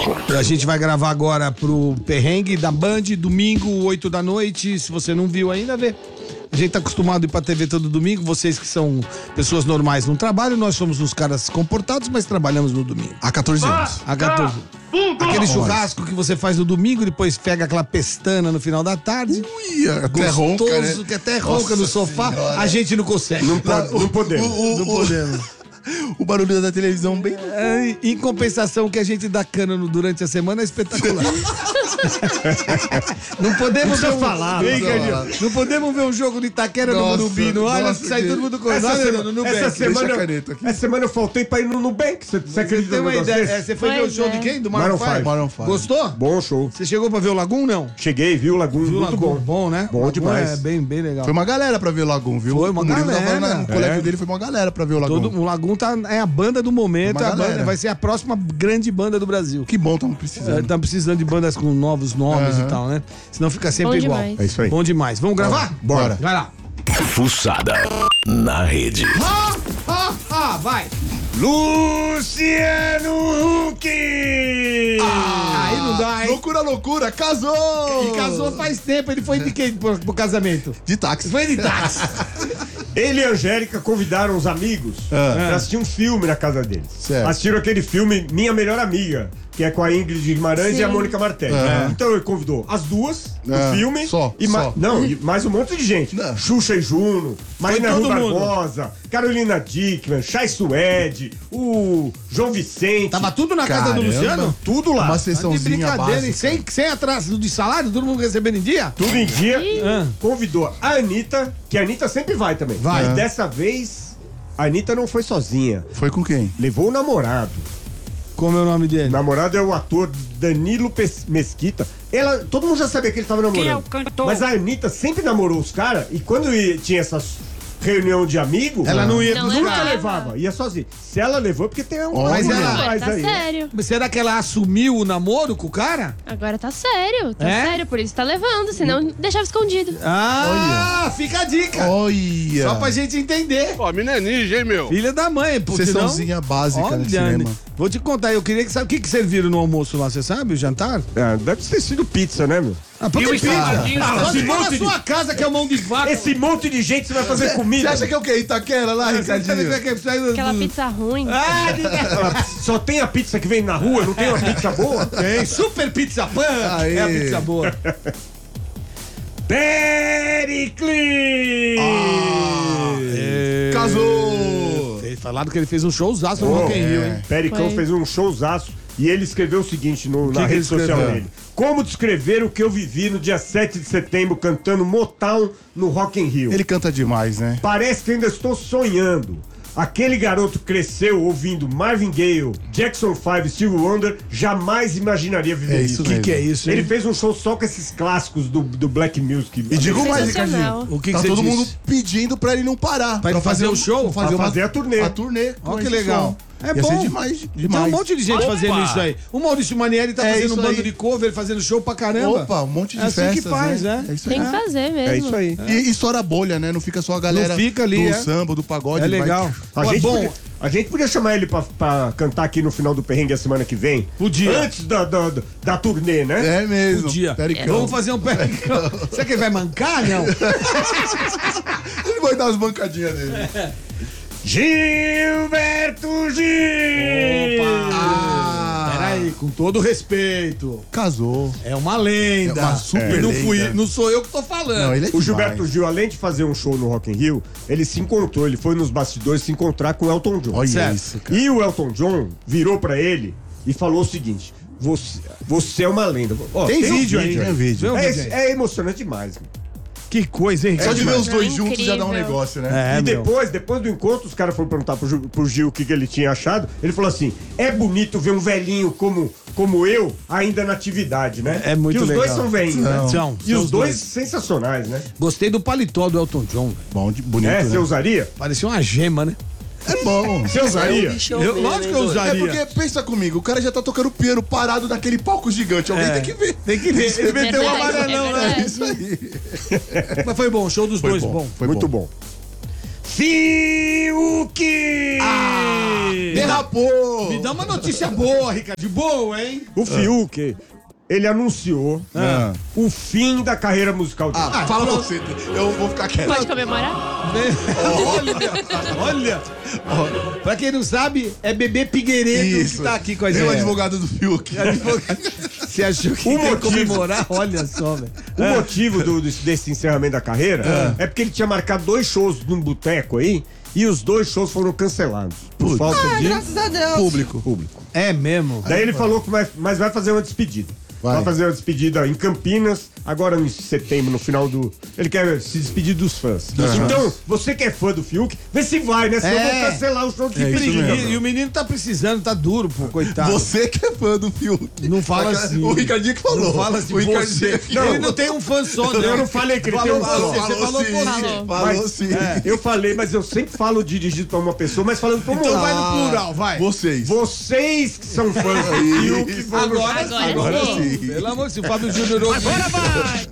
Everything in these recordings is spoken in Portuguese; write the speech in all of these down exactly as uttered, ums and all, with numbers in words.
A gente vai gravar agora pro Perrengue da Band, domingo, oito da noite. Se você não viu ainda, vê. A gente tá acostumado a ir pra T V todo domingo. Vocês que são pessoas normais não trabalham. Nós somos uns caras comportados, mas trabalhamos no domingo. Há catorze anos. Há catorze. Aquele churrasco que você faz no domingo, depois pega aquela pestana no final da tarde. Ui, até ronca, né? Que até ronca no sofá. Senhora. A gente não consegue. Não, pode, não podemos. O, o, Não o, podemos. o barulho da televisão bem... É, em compensação, que a gente dá cana no- durante a semana é espetacular. Não podemos ver um, falar, Vem, não precisa Cadinho. Não podemos ver um jogo de Itaquera no Nossa, Morumbi, não olha, nossa, sai que- todo mundo com Essa, olha, sema- no Nubank. essa, semana, Deixa a caneta aqui. essa semana eu faltei pra ir no Nubank. Você, você Você acredita tem num uma negócio ideia? desse? É, você foi ver o Pois show é. de quem? Do Maroon Maroon five. five? Maroon five. Gostou? Bom show. Você chegou pra ver o Lagoon, não? Cheguei, viu, Lagoon, Viu o muito Lagoon? bom. Bom, né? Bom Lagoon demais. É bem, bem legal. Foi uma galera pra ver o Lagoon, viu? Foi uma o Murilo galera. tava lá no colégio É. dele, foi uma galera pra ver o Lagoon. Todo, o Lagoon tá, é a banda do momento, Uma a banda, galera. vai ser a próxima grande banda do Brasil. Que bom, estamos precisando. Estamos precisando de bandas com novos nomes Aham. e tal, né? Senão fica sempre Bom igual. demais. É isso aí. Bom demais. Vamos gravar? Bora. Vai lá. Fuçada na rede. Ah, ah, ah, vai. Luciano Huck! Aí não dá, hein? Loucura, loucura, casou! E casou faz tempo, ele foi de quem pro, pro casamento? De táxi. Foi de táxi. Ele e a Angélica convidaram os amigos pra assistir um filme na casa deles. Certo. Assistiram aquele filme Minha Melhor Amiga, que é com a Ingrid Guimarães Sim. e a Mônica Martelli. É. Então ele convidou as duas do É. filme. Só, e ma- só. Não, e mais um monte de gente. Não. Xuxa e Juno, Marina todo Rui mundo. Barbosa, Carolina Dickman, Chay Suede, o João Vicente. Tava tudo na casa do Caramba. Luciano? tudo lá. Uma Tá de sessãozinha brincadeira, básica. hein? Sem, sem atraso de salário, todo mundo recebendo em dia? Tudo em dia. Ah. Convidou a Anitta, que a Anitta sempre vai também. Vai. E É. dessa vez, a Anitta não foi sozinha. Foi com quem? Levou o namorado. Como é o nome dele? O namorado é o ator Danilo Pes- Mesquita. Ela, todo mundo já sabia que ele tava namorando. Quem é o cantor? Mas a Anitta sempre namorou os caras e quando ia- tinha essas reunião de amigos, Ela não ia Não pros levava. nunca caras. levava, ia sozinha. Se ela levou, é porque tem um Olha. Mas ela- Agora mais tá aí. né? sério. Mas será que ela assumiu o namoro com o cara? Agora tá sério. Tá É? sério, por isso tá levando, senão deixava escondido. Ah, fica a dica. Olha! Só pra gente entender. Ó, a mina é ninja, hein, meu? Filha da mãe, porque senão... Sessãozinha básica Olha, no cinema. vou te contar, eu queria que sabe o que que serviram no almoço lá, você sabe, o jantar? É, deve ter sido pizza, né, meu? Ah, pode E o ser esquentadinho, Ah, esse pode for na monte de- sua casa que é mão de vaca. Esse monte de gente você vai fazer Você comida. acha que é o quê? Itaquera lá, Ricardinho? Aquela pizza ruim. Ah, de- Ela- Só tem a pizza que vem na rua, não tem uma pizza boa? tem super pizza pan, Aê. é a pizza boa. Pericles! Casou! Vocês falaram que ele fez um showzaço no Oh, Rock in Rio, é. hein? Pericão Foi. fez um showzaço e ele escreveu o seguinte no- que na que rede ele social escreveu? dele. Como descrever o que eu vivi no dia sete de setembro cantando Motown no Rock in Rio? Ele canta demais, né? Parece que ainda estou sonhando. Aquele garoto cresceu ouvindo Marvin Gaye, Jackson five, Stevie Wonder, jamais imaginaria viver É isso. isso O que, mesmo. que é isso, hein? Ele fez um show só com esses clássicos do, do Black Music. E digo mais, Sensacional. Ricardinho. O que que tá você todo disse? mundo pedindo pra ele não parar. Pra ele fazer o show? Pra fazer, Pra uma- fazer a turnê. A turnê. Ó, com que esse legal. som. É Ia bom. ser demais, Tem demais. um monte de gente Opa! fazendo isso aí. O Maurício Manieri tá É fazendo isso um bando aí. de cover, fazendo show pra caramba. Opa, um monte de É assim festas, que faz, né? é. É isso Tem aí. que fazer mesmo. É isso aí. E, e estoura a bolha, né? Não fica só a galera Não fica ali, do é. samba, do pagode. É vai- legal. A Pô, gente, bom, podia, a gente podia chamar ele pra, pra cantar aqui no final do Perrengue a semana que vem. Podia. Antes da, da, da, da turnê, né? É mesmo. podia. Pericão. Vamos fazer um pericão. Será que ele vai mancar, não? Ele vai dar as bancadinhas dele. Gilberto Gil! Ah, peraí, com todo respeito. Casou. É uma lenda. É uma super E não, lenda. fui, não sou eu que tô falando. Não, ele é O demais. Gilberto Gil, além de fazer um show no Rock in Rio, ele se encontrou, ele foi nos bastidores se encontrar com o Elton John. Olha Certo. isso, cara. E o Elton John virou pra ele e falou o seguinte: Você, você é uma lenda. Ó, Tem um vídeo aí, Tem vídeo. Vê o É, vídeo aí. é emocionante demais. Meu. Que coisa, hein? Só de ver os dois Não, juntos já dá um incrível. negócio, né? É, e meu. depois, depois do encontro, os caras foram perguntar pro, Gil- pro Gil o que, que ele tinha achado. Ele falou assim: é bonito ver um velhinho como, como eu ainda na atividade, né? É muito que os legal. dois são velhinhos, né? São. São, E são os os dois dois. sensacionais, né? Gostei do paletó do Elton John, velho. Bom, de, bonito, É, né? você usaria? Parecia uma gema, né? É bom. Você usaria? Eu, lógico que eu É usaria. porque, pensa comigo, o cara já tá tocando piano parado naquele palco gigante. Alguém É. tem que ver. Tem que ver. Ele meteu um Verdade, amarelão, é né? verdade. Isso aí. Mas foi bom, show dos Foi dois, bom. bom. Foi Muito bom. bom. Fiuk! Ah, derrapou! Me dá uma notícia boa, Ricardo. De boa, hein? O Fiuk, ele anunciou Ah. o fim da carreira musical dele. Ah, fala você, eu vou ficar quieto. Pode comemorar? Olha, olha. Ó, pra quem não sabe, é Bebê Pigueiredo Isso. que tá aqui com a Meu gente. advogado do Fiuk. Você achou que O ia motivo- comemorar? Olha só, velho. O motivo do- desse encerramento da carreira é porque ele tinha marcado dois shows num boteco aí e os dois shows foram cancelados. Por falta de Graças a Deus. Público. público. É mesmo? Daí ele falou que vai, mas vai fazer uma despedida. Vai. Vai fazer uma despedida em Campinas, agora em setembro, no final do. Ele quer se despedir dos fãs. Então, você que é fã do Fiuk, vê se vai, né? Senão É. eu vou cancelar o show de É isso despedida. mesmo. E o menino tá precisando, tá duro, pô, coitado. Você que é fã do Fiuk. Não fala Aquela- assim. O Ricardinho que falou. Não fala assim, o Ricardinho você. que Ele falou. não tem um fã só, não. Eu não falei que ele Falou tem um você, fã. você falou sim. você. Falou. Falou Mas- sim. É, eu falei, mas eu sempre falo dirigido pra uma pessoa, mas falando pra uma Então outra. vai no plural, vai. Vocês. Vocês que são fãs do Fiuk vão no- Agora, Agora agora sim. sim. Pelo amor de Deus, o Fábio Júnior ouviu. Agora vai!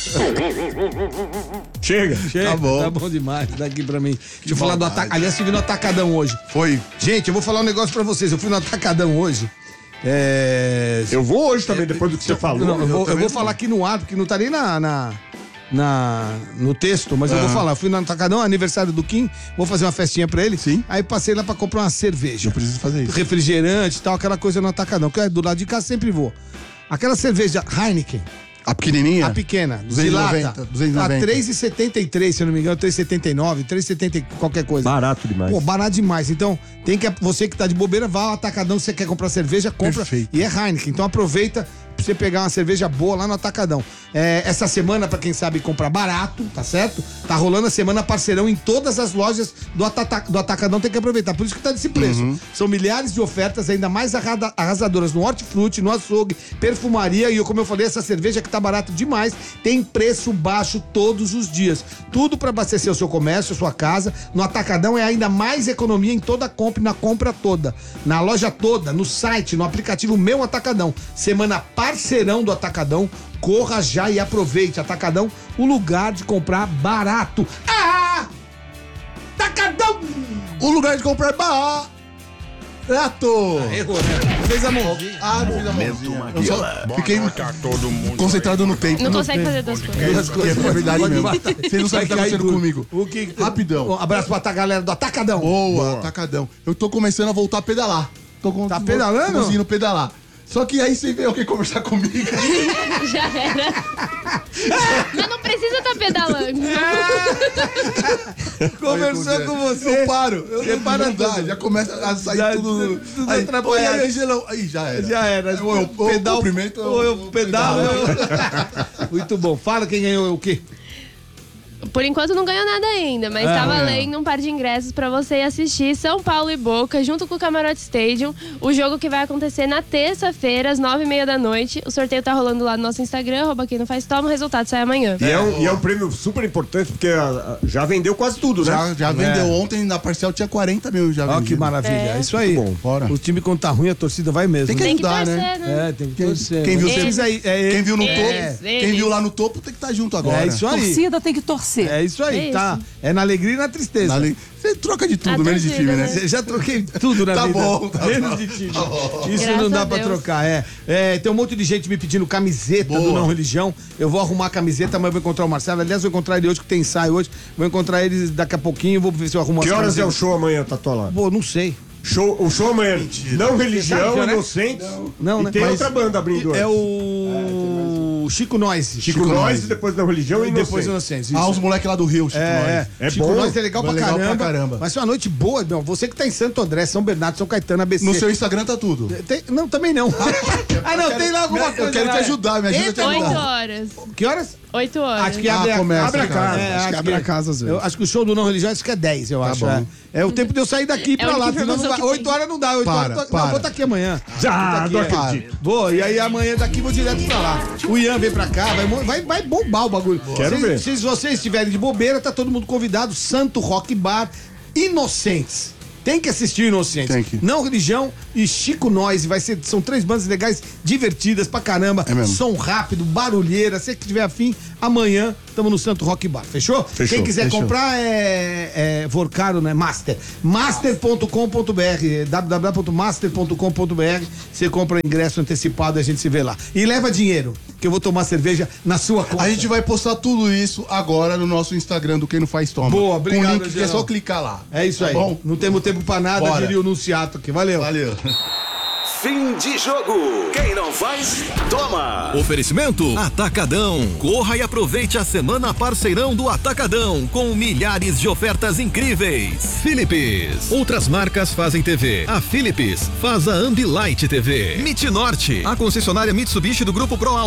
Chega. Chega, Tá bom. Tá bom demais. Daqui pra mim. Deixa eu falar do maldade. Atacadão. Aliás, eu vi no Atacadão hoje. Foi. Gente, eu vou falar um negócio pra vocês. Eu fui no Atacadão hoje. É. Eu vou hoje também, depois do que você falou. Não, eu, vou, eu também vou não. falar aqui no ar, porque não tá nem na, na, na- no texto, mas eu vou falar. Eu fui no Atacadão, aniversário do Kim, vou fazer uma festinha pra ele. Sim. Aí passei lá pra comprar uma cerveja. Eu preciso fazer isso. Refrigerante e tal, aquela coisa no Atacadão, que é do lado de casa sempre vou. Aquela cerveja Heineken, A pequenininha? a pequena, de duzentos e noventa, lata, duzentos e tá noventa. três reais e setenta e três, se eu não me engano, três reais e setenta e nove, três reais e setenta e qualquer coisa. Barato demais. Pô, barato demais. Então, tem que você que tá de bobeira, vá ao Atacadão, se você quer comprar cerveja, compra. Perfeito. E é Heineken. Então aproveita pra você pegar uma cerveja boa lá no Atacadão. É, essa semana, pra quem sabe comprar barato, tá certo? Tá rolando a semana parceirão em todas as lojas do, Atata, do Atacadão, tem que aproveitar. Por isso que tá desse preço. Uhum. São milhares de ofertas ainda mais arrada- arrasadoras no hortifruti, no açougue, perfumaria e, como eu falei, essa cerveja que tá barato demais, tem preço baixo todos os dias. Tudo pra abastecer o seu comércio, a sua casa. No Atacadão é ainda mais economia em toda a compra e na compra toda. Na loja toda, no site, no aplicativo Meu Atacadão. Semana parceirão do Atacadão. Corra já e aproveite. Atacadão, o lugar de comprar barato. Ah! Atacadão! O lugar de comprar é barato. Errou, né? Fez a mão. Ah, não fiz a mãozinha. Eu só fiquei todo mundo. concentrado no tempo. Não consegue fazer duas coisas. Duas coisas. É verdade Pode mesmo. matar. Vocês não sabem o que Vai tá cair acontecendo duro. comigo. O que... Rapidão. Um abraço pra tá, galera do Atacadão. Boa, Atacadão. Eu tô começando a voltar a pedalar. Tô com, Tá pedalando? Tô conseguindo pedalar. Só que aí você veio alguém conversar comigo. Já era. Mas não precisa estar pedalando. Conversou com você. Eu paro. Eu Você não, para não dá, tudo. Já começa a sair Já- tudo. tudo aí, atrapalhado. Oi, aí, Angelão. Aí já era. Já era. Ou eu, ou pedal, eu cumprimento, ou eu ou pedalo. pedalo. Muito bom. Fala quem ganhou o quê? Por enquanto não ganhou nada ainda, mas Ah, tá não. valendo um par de ingressos pra você ir assistir São Paulo e Boca, junto com o Camarote Stadium. O jogo que vai acontecer na terça-feira, às nove e meia da noite. O sorteio tá rolando lá no nosso Instagram, arroba quem não faz toma, o resultado sai amanhã. E é, um, e é um prêmio super importante, porque ah, ah, já vendeu quase tudo, né? Já, já vendeu ontem, na parcial tinha quarenta mil já Ó, que vendido. maravilha. É, É. isso aí. Muito bom, bora. O time, quando tá ruim, a torcida vai mesmo. Tem que né? Tem que ajudar, torcer, né? né? É, tem que Quem- torcer. quem viu Mas você- esses aí, é, Quem viu no é, topo, Eles, quem viu eles. lá no topo tem que estar junto agora. É isso aí. Torcida tem que torcer. É isso aí, É tá? É na alegria e na tristeza. Na lei- Você troca de tudo, A menos de torcida, time, né? né? Eu já troquei tudo na Tá vida. bom, tá Menos bom. de time. Tá bom. Isso Graças não dá a pra Deus. trocar, é. É, tem um monte de gente me pedindo camiseta Boa. do Não Religião. Eu vou arrumar a camiseta, amanhã eu vou encontrar o Marcelo. Aliás, eu vou encontrar ele hoje, que tem ensaio hoje. Vou encontrar ele daqui a pouquinho, vou ver se eu arrumo Que as horas é o camisetas. show amanhã, Tatuala? Pô, não sei. Show, o show amanhã. Não religião, sabe, né? inocentes. Não, e né? tem Mas- outra banda abrindo É antes. o Chico Noise. Chico Noise, depois não religião e E depois inocentes. Inocentes. Ah, isso. os moleques lá do Rio, Chico É, Noise. é. É Chico bom. Noise é legal, É pra, legal pra caramba, caramba. Vai ser uma noite boa, meu. Você que tá em Santo André, São Bernardo, São Caetano, A B C. No seu Instagram tá tudo. Tem- não, também não. ah, não, tem lá alguma Eu coisa. quero lá, te é. ajudar, me ajuda a te Entra- ajudar. Oito horas. Que horas? Oito horas. Acho que Ah, abre, a, começa, abre a cara. casa. Acho É, que acho abre a casa, às vezes. Eu acho que o show do Não Religião acho que é dez, eu acho. bom. É. É o tempo de eu sair daqui pra a lá. única Senão não informação vai. que oito tem. horas não dá. oito Para, horas. Tô, não, para. vou estar aqui amanhã. Já, Vou não tá aqui, é. acredito. Vou, e aí amanhã daqui vou direto pra lá. O Ian vem pra cá, vai, mo- vai, vai bombar o bagulho. Quero se, ver. Se vocês estiverem de bobeira, tá todo mundo convidado. Santo Rock Bar, Inocentes. Tem que assistir Inocentes. Tem que. Não Religião e Chico Noise. Vai ser, são três bandas legais, divertidas pra caramba. É mesmo. Som rápido, barulheira. Se você que tiver afim, amanhã estão estamos no Santo Rock Bar, fechou? Fechou, Quem quiser fechou. comprar é, é Vorcaro, né? Master. master ponto com ponto b r, w w w ponto master ponto com ponto b r. Você compra o ingresso antecipado e a gente se vê lá. E leva dinheiro, que eu vou tomar cerveja na sua conta. A gente vai postar tudo isso agora no nosso Instagram do Quem Não Faz Toma. Boa, obrigado, Com o link que é Geraldo. só clicar lá. É isso Tá aí. bom? Não temos tempo pra nada, Bora. diria o Nunciato aqui. Valeu. Valeu. Fim de jogo. Quem não faz, toma. Oferecimento Atacadão. Corra e aproveite a semana parceirão do Atacadão com milhares de ofertas incríveis. Philips. Outras marcas fazem T V. A Philips faz a Ambilight T V. Mitnorte. A concessionária Mitsubishi do Grupo Pro